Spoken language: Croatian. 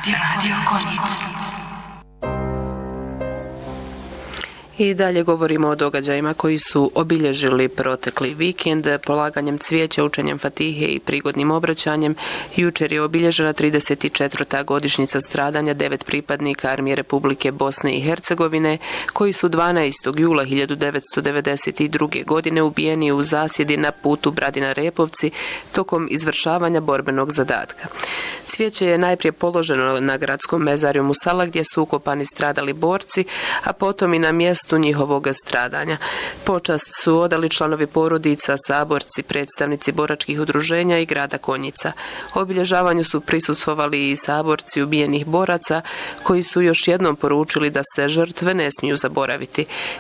Radio Konjic. I dalje govorimo o događajima koji su obilježili protekli vikend polaganjem cvijeća, učenjem Fatihe i prigodnim obraćanjem. Jučer je obilježena 34. godišnjica stradanja 9 pripadnika Armije Republike Bosne i Hercegovine koji su 12. jula 1992. godine ubijeni u zasjedi na putu Bradina-Repovci tokom izvršavanja borbenog zadatka. Cvijeće je najprije položeno na gradskom mezarju Musala gdje su ukopani stradali borci, a potom i na mjestu njihovog stradanja. Počast su odali članovi porodica, saborci, predstavnici boračkih udruženja i grada Konjica. Obilježavanju su prisustvovali i saborci ubijenih boraca koji su još jednom poručili da se žrtve ne smiju zaboraviti.